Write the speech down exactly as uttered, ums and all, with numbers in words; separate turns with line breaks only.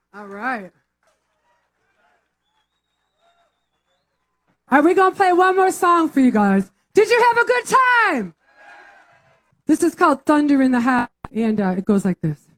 All right. All right, we're going to play one more song for you guys. Did you have a good time? This is called Thunder in the Hat, and uh, it goes like this.